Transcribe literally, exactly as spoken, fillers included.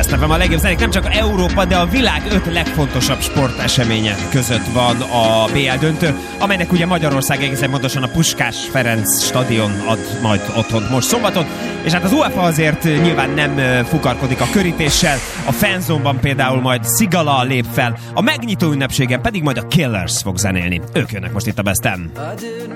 Best ef em a legjobb zenék nem csak Európa, de a világ öt legfontosabb sporteseménye között van a bé el döntő, amelynek ugye Magyarország egészen pontosan a Puskás Ferenc stadion ad majd otthont most szombaton, és hát az UEFA azért nyilván nem fukarkodik a körítéssel, a fanzone-ban például majd Szigala lép fel, a megnyitó ünnepségen pedig majd a Killers fog zenélni. Ők jönnek most itt a Best-en.